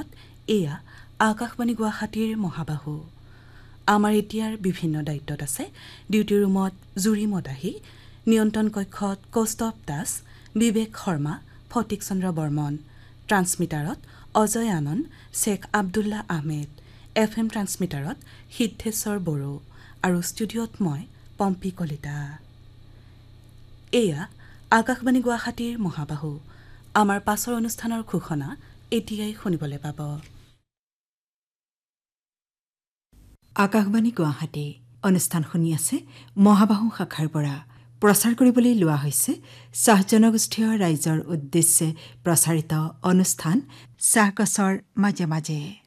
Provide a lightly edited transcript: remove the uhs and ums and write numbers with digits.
লগত এয়া আকাশবাণী গুৱাহাটীৰ মহাবাহু। আমাৰ এতিয়াৰ বিভিন্ন দায়িত্বত আছে ডিউটি ৰুমত জুৰি মদাহী, নিয়ন্ত্ৰণ কক্ষত কৌস্তৱ দাস, বিবেক শৰ্মা, ফটিক চন্দ্ৰ বৰ্মন, ট্ৰান্সমিটাৰত অজয় আনন্দ, শ্বেখ আব্দুল্লাহ আহমেদ, FM ট্ৰান্সমিটাৰত সিদ্ধেশ্বৰ বড়ো আৰু ষ্টুডিঅ'ত মই পম্পী কলিতা। এয়া আকাশবাণী গুৱাহাটীৰ মহাবাহু। আমাৰ পাছৰ অনুষ্ঠানৰ ঘোষণা এতিয়াই শুনিবলৈ পাব। আকাশবাণী গুৱাহাটী অনুষ্ঠান শুনি আছে মহাবাহু শাখাৰ পৰা। প্ৰচাৰ কৰিবলৈ লোৱা হৈছে চাহ জনগোষ্ঠীয় ৰাইজৰ উদ্দেশ্যে প্ৰচাৰিত অনুষ্ঠান চাহগছৰ মাজে মাজে।